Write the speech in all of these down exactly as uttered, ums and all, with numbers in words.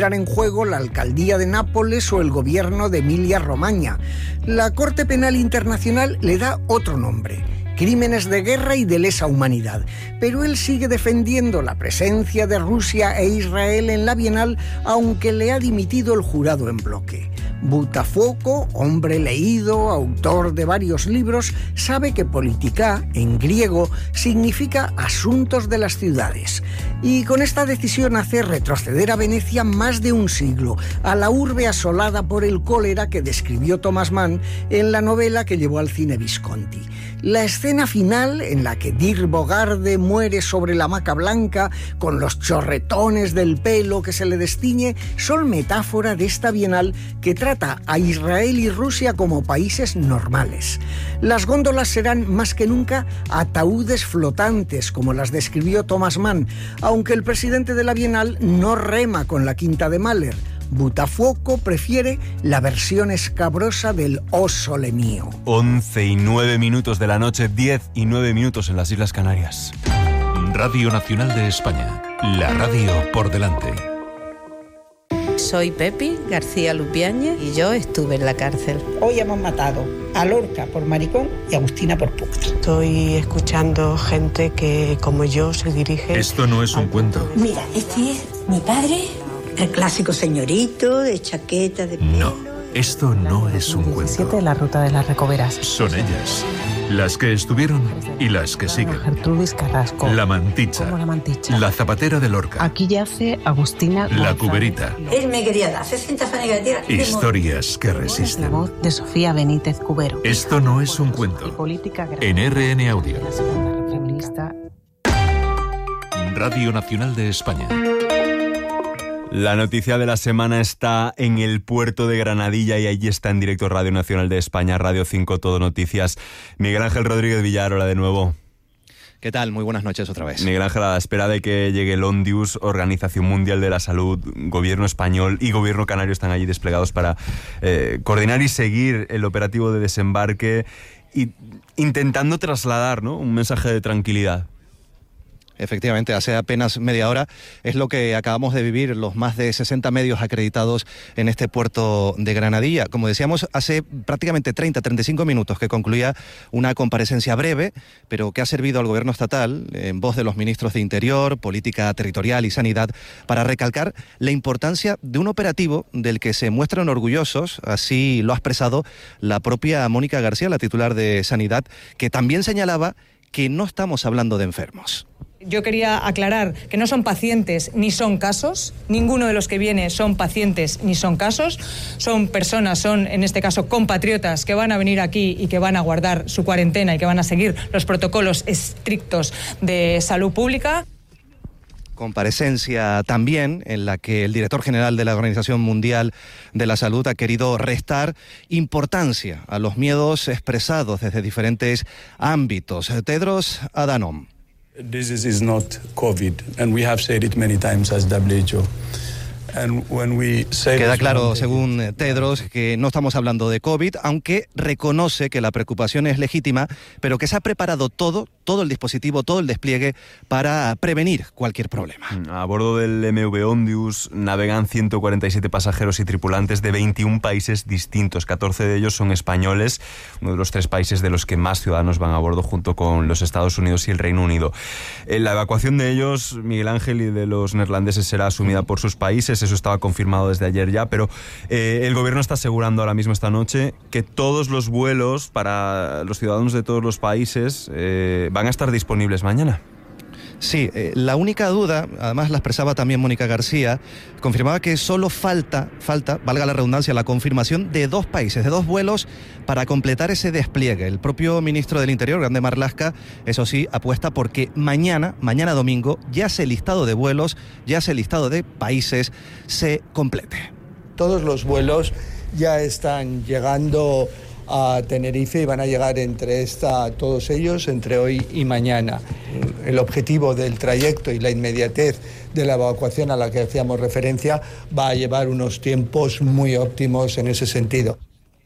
entrar en juego la alcaldía de Nápoles o el gobierno de Emilia-Romagna. La Corte Penal Internacional le da otro nombre: crímenes de guerra y de lesa humanidad, pero él sigue defendiendo la presencia de Rusia e Israel en la Bienal, aunque le ha dimitido el jurado en bloque. Boutafoco, hombre leído, autor de varios libros, sabe que politika, en griego, significa asuntos de las ciudades. Y con esta decisión hace retroceder a Venecia más de un siglo, a la urbe asolada por el cólera que describió Thomas Mann en la novela que llevó al cine Visconti. La escena final, en la que Dir Bogarde muere sobre la hamaca blanca, con los chorretones del pelo que se le destiñe, son metáfora de esta Bienal que trata a Israel y Rusia como países normales. Las góndolas serán más que nunca ataúdes flotantes, como las describió Thomas Mann, aunque el presidente de la Bienal no rema con la quinta de Mahler. Boutafoco prefiere la versión escabrosa del O Sole Mio. once y nueve minutos de la noche, diez y nueve minutos en las Islas Canarias. Radio Nacional de España, la radio por delante. Soy Pepi García Lupiáñez y yo estuve en la cárcel. Hoy hemos matado a Lorca por maricón y a Agustina por puta. Estoy escuchando gente que, como yo, se dirige... Esto no es un cuento. Mira, este es mi padre, el clásico señorito de chaqueta de pelo. No, esto no es un cuento. La ruta de las Recoveras. Son ellas, las que estuvieron y las que siguen. Gertrudis Carrasco. La Manticha. Como la Manticha. La Zapatera de Lorca. Aquí yace Agustina La González. Cuberita. Él me quería dar sesenta años de tierra. Historias que La resisten. voz de Sofía Benítez Cubero. Esto no es un Y cuento. política En R N Audio. La segunda feminista. Radio Nacional de España. La noticia de la semana está en el puerto de Granadilla y allí está en directo Radio Nacional de España, Radio cinco, Todo Noticias. Miguel Ángel Rodríguez Villar, hola de nuevo. ¿Qué tal? Muy buenas noches otra vez. Miguel Ángel, a la espera de que llegue el ONDIUS, Organización Mundial de la Salud, Gobierno español y Gobierno canario están allí desplegados para eh, coordinar y seguir el operativo de desembarque y intentando trasladar, ¿no?, un mensaje de tranquilidad. Efectivamente, hace apenas media hora es lo que acabamos de vivir los más de sesenta medios acreditados en este puerto de Granadilla. Como decíamos, hace prácticamente treinta, treinta y cinco minutos que concluía una comparecencia breve, pero que ha servido al gobierno estatal, en voz de los ministros de Interior, Política Territorial y Sanidad, para recalcar la importancia de un operativo del que se muestran orgullosos. Así lo ha expresado la propia Mónica García, la titular de Sanidad, que también señalaba que no estamos hablando de enfermos. Yo quería aclarar que no son pacientes ni son casos, ninguno de los que viene son pacientes ni son casos, son personas, son en este caso compatriotas que van a venir aquí y que van a guardar su cuarentena y que van a seguir los protocolos estrictos de salud pública. Comparecencia también en la que el director general de la Organización Mundial de la Salud ha querido restar importancia a los miedos expresados desde diferentes ámbitos. Tedros Adhanom. This is not COVID, and we have said it many times as W H O. And when we say Queda claro, según Tedros, que no estamos hablando de COVID, aunque reconoce que la preocupación es legítima, pero que se ha preparado todo, todo el dispositivo, todo el despliegue para prevenir cualquier problema. A bordo del M V ONDIUS navegan ciento cuarenta y siete pasajeros y tripulantes de veintiún países distintos. catorce de ellos son españoles, uno de los tres países de los que más ciudadanos van a bordo, junto con los Estados Unidos y el Reino Unido. La evacuación de ellos, Miguel Ángel, y de los neerlandeses será asumida por sus países. Eso estaba confirmado desde ayer ya, pero eh, el gobierno está asegurando ahora mismo, esta noche, que todos los vuelos para los ciudadanos de todos los países eh, van a estar disponibles mañana. Sí, eh, la única duda, además la expresaba también Mónica García, confirmaba que solo falta, falta, valga la redundancia, la confirmación de dos países, de dos vuelos para completar ese despliegue. El propio ministro del Interior, Grande Marlaska, eso sí, apuesta porque mañana, mañana domingo, ya ese listado de vuelos, ya ese listado de países se complete. Todos los vuelos ya están llegando a Tenerife y van a llegar entre esta, todos ellos entre hoy y mañana. El objetivo del trayecto y la inmediatez de la evacuación a la que hacíamos referencia va a llevar unos tiempos muy óptimos en ese sentido.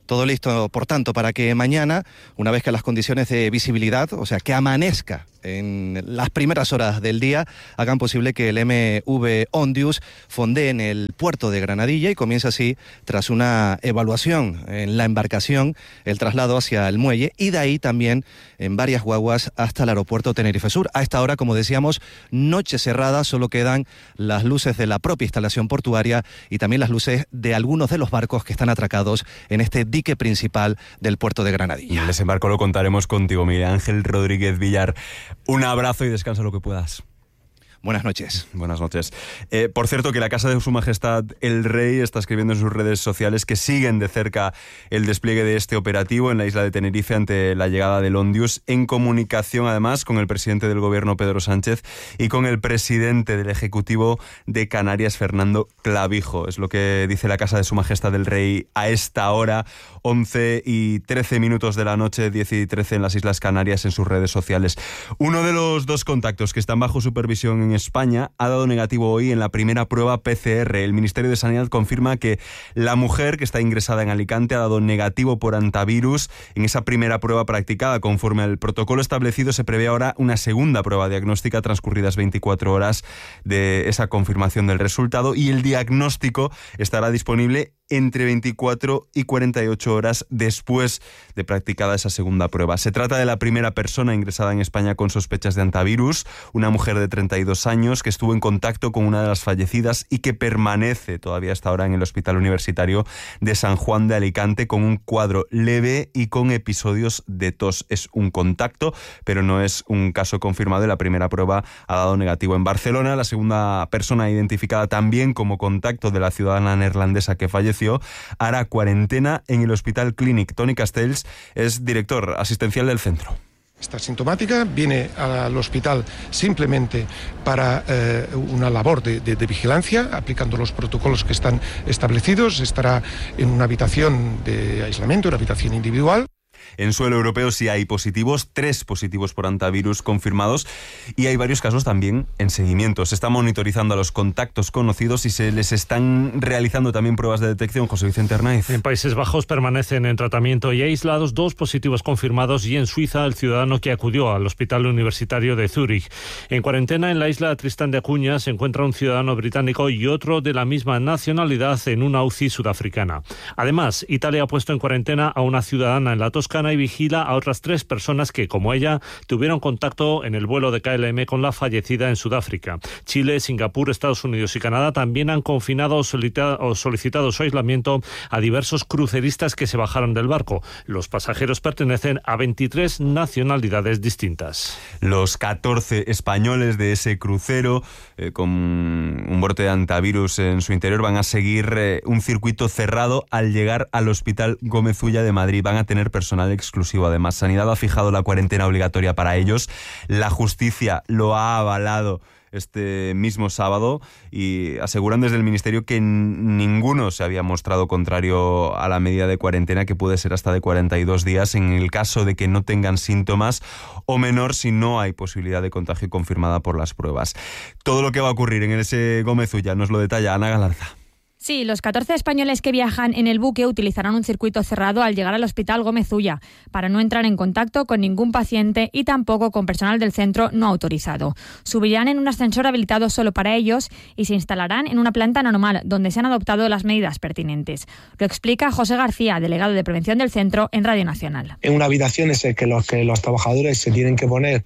Todo listo, por tanto, para que mañana, una vez que las condiciones de visibilidad, o sea, que amanezca en las primeras horas del día, hagan posible que el M V Ondius fondee en el puerto de Granadilla y comience así, tras una evaluación en la embarcación, el traslado hacia el muelle y de ahí también en varias guaguas hasta el aeropuerto Tenerife Sur. A esta hora, como decíamos, noche cerrada, solo quedan las luces de la propia instalación portuaria y también las luces de algunos de los barcos que están atracados en este dique principal del puerto de Granadilla. El desembarco lo contaremos contigo, Miguel Ángel Rodríguez Villar. Un abrazo y descansa lo que puedas. Buenas noches. Buenas noches. Eh, por cierto, que la Casa de Su Majestad el Rey está escribiendo en sus redes sociales que siguen de cerca el despliegue de este operativo en la isla de Tenerife ante la llegada del Ondius, en comunicación además con el presidente del Gobierno, Pedro Sánchez, y con el presidente del Ejecutivo de Canarias, Fernando Clavijo. Es lo que dice la Casa de Su Majestad el Rey a esta hora, once y trece minutos de la noche, diez y trece en las Islas Canarias, en sus redes sociales. Uno de los dos contactos que están bajo supervisión en España ha dado negativo hoy en la primera prueba P C R. El Ministerio de Sanidad confirma que la mujer que está ingresada en Alicante ha dado negativo por hantavirus en esa primera prueba practicada. Conforme al protocolo establecido, se prevé ahora una segunda prueba diagnóstica transcurridas veinticuatro horas de esa confirmación del resultado, y el diagnóstico estará disponible entre veinticuatro y cuarenta y ocho horas después de practicada esa segunda prueba. Se trata de la primera persona ingresada en España con sospechas de hantavirus, una mujer de treinta y dos años que estuvo en contacto con una de las fallecidas y que permanece todavía hasta ahora en el Hospital Universitario de San Juan de Alicante con un cuadro leve y con episodios de tos. Es un contacto, pero no es un caso confirmado, y la primera prueba ha dado negativo. En Barcelona, la segunda persona identificada también como contacto de la ciudadana neerlandesa que falleció hará cuarentena en el Hospital Clínic. Toni Castells es director asistencial del centro. Está sintomática, viene al hospital simplemente para eh, una labor de, de, de vigilancia, aplicando los protocolos que están establecidos. Estará en una habitación de aislamiento, una habitación individual. En suelo europeo sí hay positivos, tres positivos por hantavirus confirmados, y hay varios casos también en seguimiento. Se está monitorizando a los contactos conocidos y se les están realizando también pruebas de detección. José Vicente Hernández. En Países Bajos permanecen en tratamiento y aislados dos positivos confirmados, y en Suiza el ciudadano que acudió al Hospital Universitario de Zúrich. En cuarentena en la isla de Tristán de Acuña se encuentra un ciudadano británico y otro de la misma nacionalidad en una U C I sudafricana. Además, Italia ha puesto en cuarentena a una ciudadana en la Toscana y vigila a otras tres personas que, como ella, tuvieron contacto en el vuelo de K L M con la fallecida en Sudáfrica. Chile, Singapur, Estados Unidos y Canadá también han confinado o solicitado su aislamiento a diversos cruceristas que se bajaron del barco. Los pasajeros pertenecen a veintitrés nacionalidades distintas. Los catorce españoles de ese crucero eh, con un brote de hantavirus en su interior van a seguir eh, un circuito cerrado al llegar al Hospital Gómez Ulla de Madrid. Van a tener personal exclusivo. Además, Sanidad ha fijado la cuarentena obligatoria para ellos. La justicia lo ha avalado este mismo sábado y aseguran desde el Ministerio que ninguno se había mostrado contrario a la medida de cuarentena, que puede ser hasta de cuarenta y dos días en el caso de que no tengan síntomas, o menor si no hay posibilidad de contagio confirmada por las pruebas. Todo lo que va a ocurrir en ese Gómez Ulla nos lo detalla Ana Galarza. Sí, los catorce españoles que viajan en el buque utilizarán un circuito cerrado al llegar al Hospital Gómez Ulla para no entrar en contacto con ningún paciente y tampoco con personal del centro no autorizado. Subirán en un ascensor habilitado solo para ellos y se instalarán en una planta normal donde se han adoptado las medidas pertinentes. Lo explica José García, delegado de prevención del centro en Radio Nacional. En una habitación es el que los, que los trabajadores se tienen que poner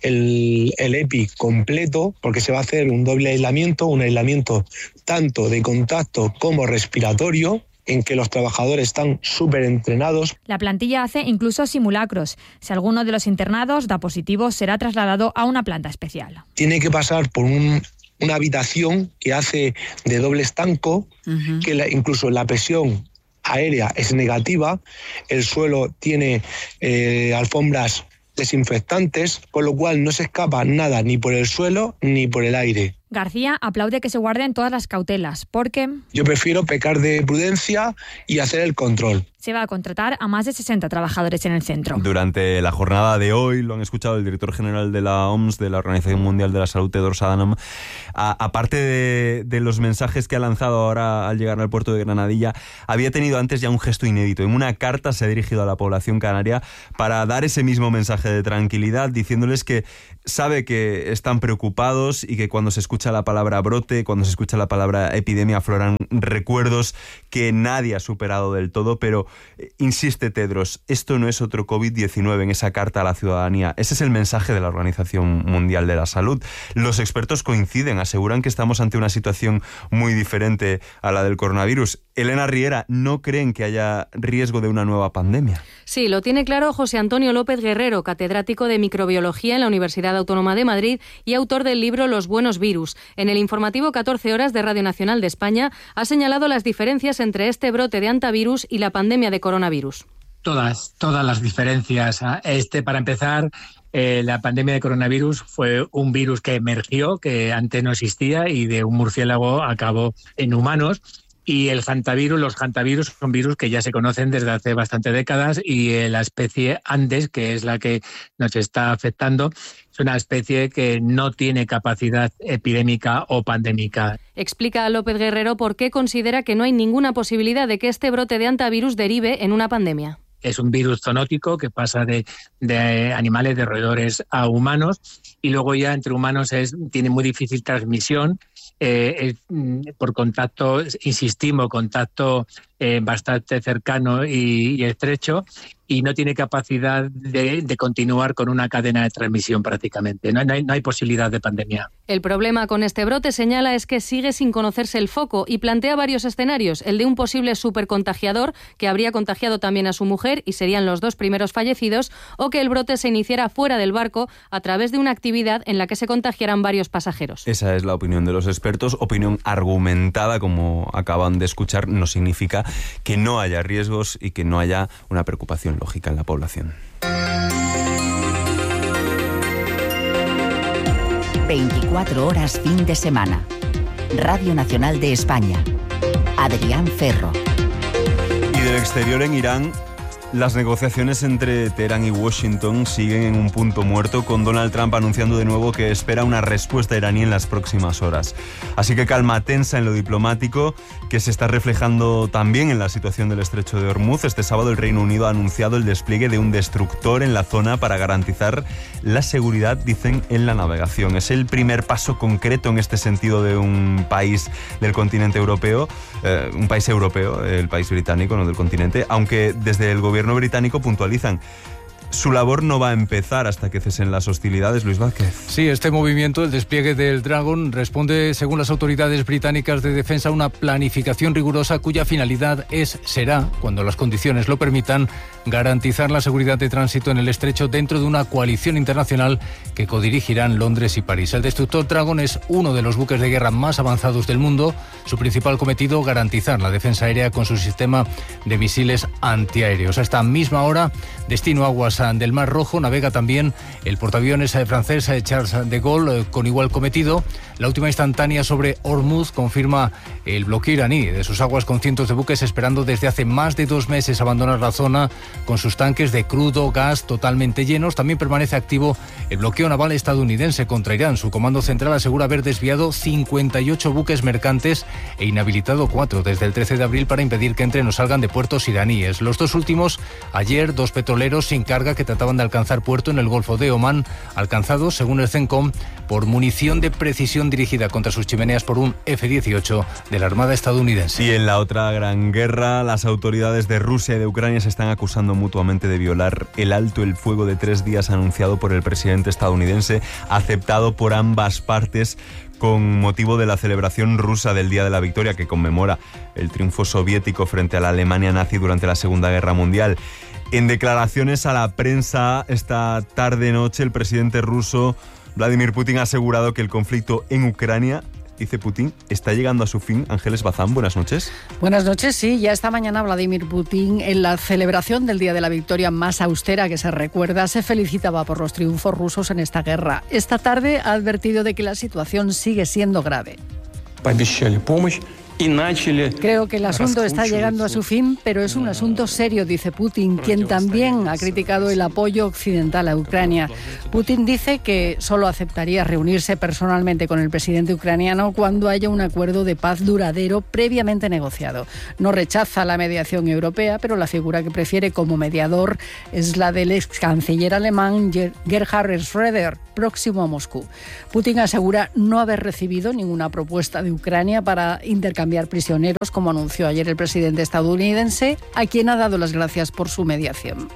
el, el EPI completo, porque se va a hacer un doble aislamiento, un aislamiento tanto de contacto como respiratorio, en que los trabajadores están súper entrenados. La plantilla hace incluso simulacros. Si alguno de los internados da positivo, será trasladado a una planta especial. Tiene que pasar por un, una habitación que hace de doble estanco, uh-huh. que la, incluso la presión aérea es negativa, el suelo tiene eh, alfombras desinfectantes, con lo cual no se escapa nada ni por el suelo ni por el aire. García aplaude que se guarden todas las cautelas, porque yo prefiero pecar de prudencia y hacer el control. Se va a contratar a más de sesenta trabajadores en el centro. Durante la jornada de hoy, lo han escuchado el director general de la O M S, de la Organización Mundial de la Salud, Tedros Adhanom, a, aparte de, de los mensajes que ha lanzado ahora al llegar al puerto de Granadilla, había tenido antes ya un gesto inédito. En una carta se ha dirigido a la población canaria para dar ese mismo mensaje de tranquilidad, diciéndoles que sabe que están preocupados y que cuando se escucha la palabra brote, cuando se escucha la palabra epidemia, afloran recuerdos que nadie ha superado del todo, pero insiste Tedros, esto no es otro covid diecinueve en esa carta a la ciudadanía. Ese es el mensaje de la Organización Mundial de la Salud. Los expertos coinciden, aseguran que estamos ante una situación muy diferente a la del coronavirus. Elena Riera, ¿no creen que haya riesgo de una nueva pandemia? Sí, lo tiene claro José Antonio López Guerrero, catedrático de microbiología en la Universidad Autónoma de Madrid y autor del libro Los buenos virus. En el informativo catorce horas de Radio Nacional de España ha señalado las diferencias entre este brote de hantavirus y la pandemia de coronavirus. Todas, todas las diferencias. Este, para empezar, eh, la pandemia de coronavirus fue un virus que emergió, que antes no existía, y de un murciélago acabó en humanos. Y el hantavirus, los hantavirus son virus que ya se conocen desde hace bastantes décadas, y eh, la especie Andes, que es la que nos está afectando, es una especie que no tiene capacidad epidémica o pandémica. Explica a López Guerrero por qué considera que no hay ninguna posibilidad de que este brote de hantavirus derive en una pandemia. Es un virus zoonótico que pasa de, de animales, de roedores a humanos, y luego ya entre humanos es, tiene muy difícil transmisión. Eh, eh, por contacto, insistimos, contacto eh, bastante cercano y, y estrecho, y no tiene capacidad de, de continuar con una cadena de transmisión prácticamente. No, no, hay, no hay posibilidad de pandemia. El problema con este brote, señala, es que sigue sin conocerse el foco y plantea varios escenarios. El de un posible supercontagiador que habría contagiado también a su mujer y serían los dos primeros fallecidos, o que el brote se iniciara fuera del barco a través de una actividad en la que se contagiaran varios pasajeros. Esa es la opinión de los expertos, opinión argumentada, como acaban de escuchar. No significa que no haya riesgos y que no haya una preocupación lógica en la población. veinticuatro horas fin de semana. Radio Nacional de España. Adrián Ferro. Y del exterior, en Irán, las negociaciones entre Teherán y Washington siguen en un punto muerto, con Donald Trump anunciando de nuevo que espera una respuesta iraní en las próximas horas. Así que calma tensa en lo diplomático, que se está reflejando también en la situación del estrecho de Hormuz. Este sábado el Reino Unido ha anunciado el despliegue de un destructor en la zona para garantizar la seguridad, dicen, en la navegación. Es el primer paso concreto en este sentido de un país del continente europeo, eh, un país europeo, el país británico, no del continente, aunque desde el gobierno El gobierno británico puntualizan: su labor no va a empezar hasta que cesen las hostilidades. Luis Vázquez. Sí, este movimiento, el despliegue del Dragon, responde, según las autoridades británicas de defensa, a una planificación rigurosa cuya finalidad es, será, cuando las condiciones lo permitan, garantizar la seguridad de tránsito en el estrecho dentro de una coalición internacional que codirigirán Londres y París. El destructor Dragon es uno de los buques de guerra más avanzados del mundo. Su principal cometido, garantizar la defensa aérea con su sistema de misiles antiaéreos. A esta misma hora, destino aguas del Mar Rojo, navega también el portaaviones francés Charles de Gaulle con igual cometido. La última instantánea sobre Hormuz confirma el bloqueo iraní de sus aguas, con cientos de buques esperando desde hace más de dos meses abandonar la zona con sus tanques de crudo, gas totalmente llenos. También permanece activo el bloqueo naval estadounidense contra Irán. Su comando central asegura haber desviado cincuenta y ocho buques mercantes e inhabilitado cuatro desde el trece de abril para impedir que entren o salgan de puertos iraníes. Los dos últimos, ayer, dos petroleros sin carga que trataban de alcanzar puerto en el Golfo de Omán, alcanzados, según el CENTCOM, por munición de precisión dirigida contra sus chimeneas por un F dieciocho de la Armada estadounidense. Y en la otra gran guerra, las autoridades de Rusia y de Ucrania se están acusando mutuamente de violar el alto el fuego de tres días anunciado por el presidente estadounidense, aceptado por ambas partes con motivo de la celebración rusa del Día de la Victoria, que conmemora el triunfo soviético frente a la Alemania nazi durante la Segunda Guerra Mundial. En declaraciones a la prensa esta tarde-noche, el presidente ruso Vladimir Putin ha asegurado que el conflicto en Ucrania dice Putin, está llegando a su fin. Ángeles Bazán, buenas noches. Buenas noches, sí. Ya esta mañana Vladimir Putin, en la celebración del Día de la Victoria más austera que se recuerda, se felicitaba por los triunfos rusos en esta guerra. Esta tarde ha advertido de que la situación sigue siendo grave. Creo que el asunto está llegando a su fin, pero es un asunto serio, dice Putin, quien también ha criticado el apoyo occidental a Ucrania. Putin dice que solo aceptaría reunirse personalmente con el presidente ucraniano cuando haya un acuerdo de paz duradero previamente negociado. No rechaza la mediación europea, pero la figura que prefiere como mediador es la del ex canciller alemán Gerhard Schröder, próximo a Moscú. Putin asegura no haber recibido ninguna propuesta de Ucrania para intercambiar prisioneros, como anunció ayer el presidente estadounidense, a quien ha dado las gracias por su mediación.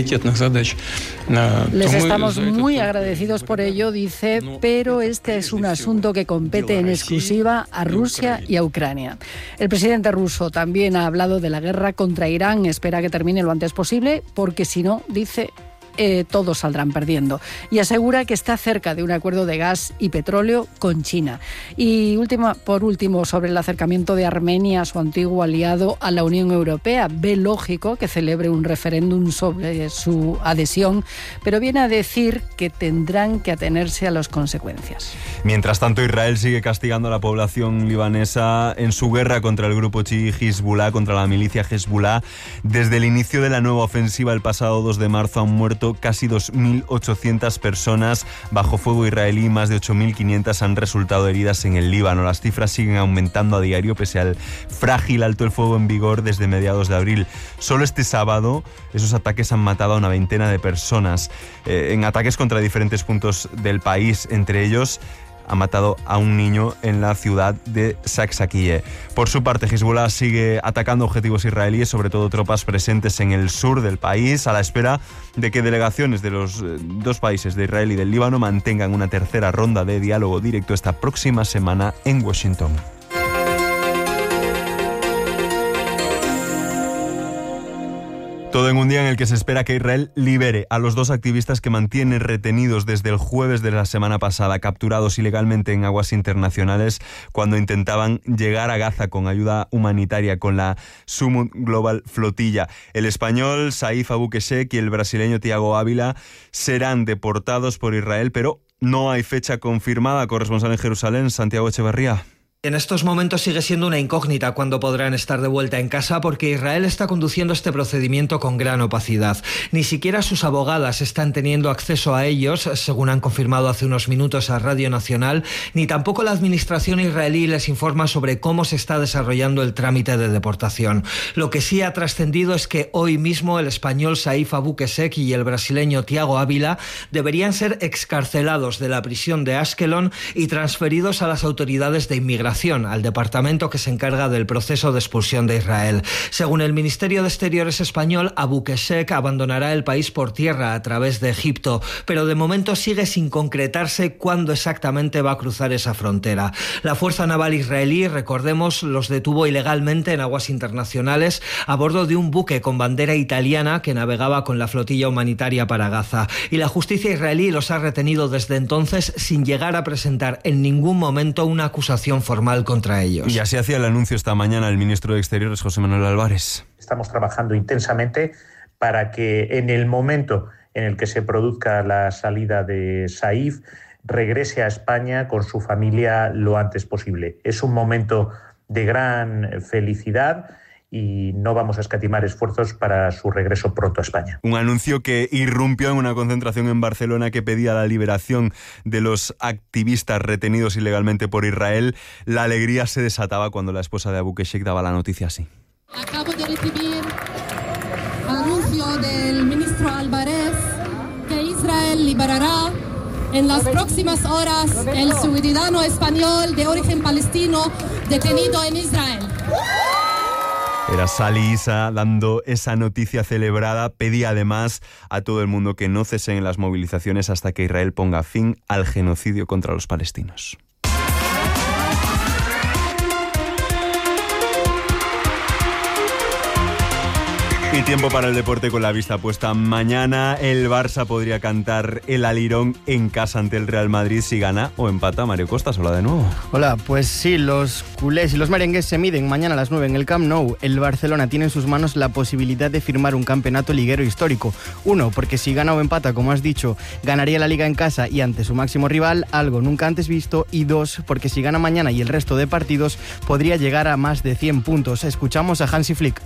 Les estamos muy agradecidos por ello, dice, pero este es un asunto que compete en exclusiva a Rusia y a Ucrania. El presidente ruso también ha hablado de la guerra contra Irán, espera que termine lo antes posible, porque si no, dice, Eh, todos saldrán perdiendo. Y asegura que está cerca de un acuerdo de gas y petróleo con China. Y última, por último, sobre el acercamiento de Armenia, su antiguo aliado, a la Unión Europea. Ve lógico que celebre un referéndum sobre su adhesión, pero viene a decir que tendrán que atenerse a las consecuencias. Mientras tanto, Israel sigue castigando a la población libanesa en su guerra contra el grupo chií Hezbollah, contra la milicia Hezbollah. Desde el inicio de la nueva ofensiva el pasado dos de marzo han muerto casi dos mil ochocientas personas bajo fuego israelí, más de ocho mil quinientas han resultado heridas en el Líbano. Las cifras siguen aumentando a diario pese al frágil alto el fuego en vigor desde mediados de abril. Solo este sábado esos ataques han matado a una veintena de personas eh, en ataques contra diferentes puntos del país, entre ellos ha matado a un niño en la ciudad de Saksakhiye. Por su parte, Hezbollah sigue atacando objetivos israelíes, sobre todo tropas presentes en el sur del país, a la espera de que delegaciones de los dos países, de Israel y del Líbano, mantengan una tercera ronda de diálogo directo esta próxima semana en Washington. Todo en un día en el que se espera que Israel libere a los dos activistas que mantiene retenidos desde el jueves de la semana pasada, capturados ilegalmente en aguas internacionales cuando intentaban llegar a Gaza con ayuda humanitaria con la Sumut Global Flotilla. El español Saif Abukeshek y el brasileño Thiago Ávila serán deportados por Israel, pero no hay fecha confirmada. Corresponsal en Jerusalén, Santiago Echeverría. En estos momentos sigue siendo una incógnita cuándo podrán estar de vuelta en casa, porque Israel está conduciendo este procedimiento con gran opacidad. Ni siquiera sus abogadas están teniendo acceso a ellos, según han confirmado hace unos minutos a Radio Nacional, ni tampoco la administración israelí les informa sobre cómo se está desarrollando el trámite de deportación. Lo que sí ha trascendido es que hoy mismo el español Saif Abukeshek y el brasileño Thiago Ávila deberían ser excarcelados de la prisión de Ashkelon y transferidos a las autoridades de inmigración, al departamento que se encarga del proceso de expulsión de Israel. Según el Ministerio de Exteriores español, Abukeshek abandonará el país por tierra a través de Egipto, pero de momento sigue sin concretarse cuándo exactamente va a cruzar esa frontera. La Fuerza Naval israelí, recordemos, los detuvo ilegalmente en aguas internacionales a bordo de un buque con bandera italiana que navegaba con la flotilla humanitaria para Gaza. Y la justicia israelí los ha retenido desde entonces sin llegar a presentar en ningún momento una acusación formal contra ellos. Y así hacía el anuncio esta mañana el ministro de Exteriores, José Manuel Álvarez. Estamos trabajando intensamente para que en el momento en el que se produzca la salida de Saif, regrese a España con su familia lo antes posible. Es un momento de gran felicidad y no vamos a escatimar esfuerzos para su regreso pronto a España. Un anuncio que irrumpió en una concentración en Barcelona que pedía la liberación de los activistas retenidos ilegalmente por Israel. La alegría se desataba cuando la esposa de Abukeshek daba la noticia así. Acabo de recibir anuncio del ministro Álvarez que Israel liberará en las próximas horas el ciudadano español de origen palestino detenido en Israel. Era Sali Issa dando esa noticia celebrada. Pedía además a todo el mundo que no cesen las movilizaciones hasta que Israel ponga fin al genocidio contra los palestinos. Y tiempo para el deporte con la vista puesta. Mañana el Barça podría cantar el alirón en casa ante el Real Madrid si gana o empata. Mario Costas, hola de nuevo. Hola, pues sí, los culés y los merengues se miden mañana a las nueve en el Camp Nou. El Barcelona tiene en sus manos la posibilidad de firmar un campeonato liguero histórico. Uno, porque si gana o empata, como has dicho, ganaría la Liga en casa y ante su máximo rival, algo nunca antes visto. Y dos, porque si gana mañana y el resto de partidos, podría llegar a más de cien puntos. Escuchamos a Hansi Flick.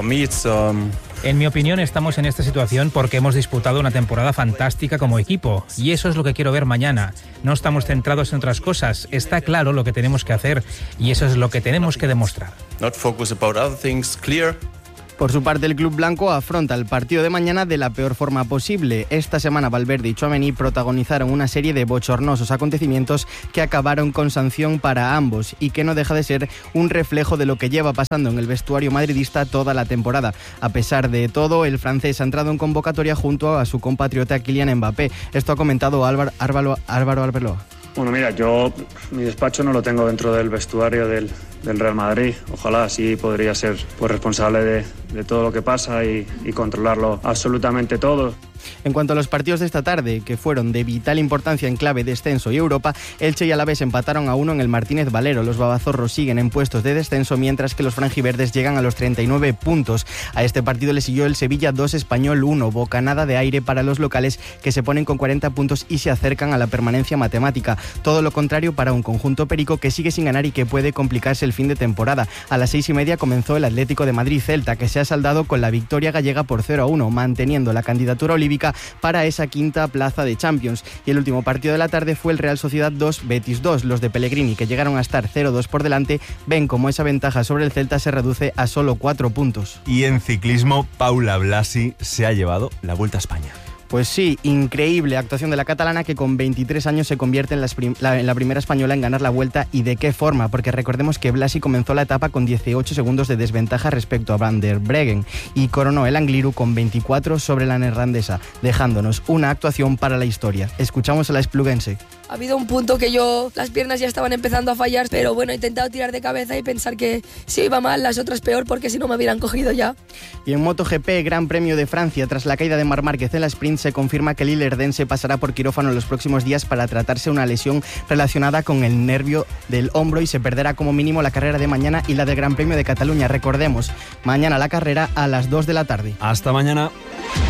En mi opinión, estamos en esta situación porque hemos disputado una temporada fantástica como equipo y eso es lo que quiero ver mañana. No estamos centrados en otras cosas, está claro lo que tenemos que hacer y eso es lo que tenemos que demostrar. Not focus about other things, clear. Por su parte, el club blanco afronta el partido de mañana de la peor forma posible. Esta semana Valverde y Tchouaméni protagonizaron una serie de bochornosos acontecimientos que acabaron con sanción para ambos y que no deja de ser un reflejo de lo que lleva pasando en el vestuario madridista toda la temporada. A pesar de todo, el francés ha entrado en convocatoria junto a su compatriota Kylian Mbappé. Esto ha comentado Álvaro, Álvaro, Álvaro Arbeloa. Bueno, mira, yo mi despacho no lo tengo dentro del vestuario del, del Real Madrid. Ojalá así podría ser pues, responsable de, de todo lo que pasa y, y controlarlo absolutamente todo. En cuanto a los partidos de esta tarde, que fueron de vital importancia en clave descenso y Europa, Elche y Alavés empataron a uno en el Martínez Valero. Los babazorros siguen en puestos de descenso, mientras que los franjiverdes llegan a los treinta y nueve puntos. A este partido le siguió el Sevilla dos, Español uno, bocanada de aire para los locales, que se ponen con cuarenta puntos y se acercan a la permanencia matemática. Todo lo contrario para un conjunto perico que sigue sin ganar y que puede complicarse el fin de temporada. A las seis y media comenzó el Atlético de Madrid-Celta, que se ha saldado con la victoria gallega por cero a uno, manteniendo la candidatura olímpica para esa quinta plaza de Champions. Y el último partido de la tarde fue el Real Sociedad dos, Betis dos. Los de Pellegrini, que llegaron a estar cero dos por delante, ven como esa ventaja sobre el Celta se reduce a solo cuatro puntos. Y en ciclismo, Paula Blasi se ha llevado la Vuelta a España. Pues sí, increíble actuación de la catalana, que con veintitrés años se convierte en, las prim- la, en la primera española en ganar la Vuelta. ¿Y de qué forma? Porque recordemos que Blasi comenzó la etapa con dieciocho segundos de desventaja respecto a Van der Breggen y coronó el Angliru con veinticuatro sobre la neerlandesa, dejándonos una actuación para la historia. Escuchamos a la espluguense. Ha habido un punto que yo, las piernas ya estaban empezando a fallar, pero bueno, he intentado tirar de cabeza y pensar que si iba mal, las otras peor, porque si no me hubieran cogido ya. Y en MotoGP, Gran Premio de Francia, tras la caída de Marc Márquez en la sprint, se confirma que el ilerdense pasará por quirófano en los próximos días para tratarse una lesión relacionada con el nervio del hombro y se perderá como mínimo la carrera de mañana y la del Gran Premio de Cataluña. Recordemos, mañana la carrera a las dos de la tarde. Hasta mañana.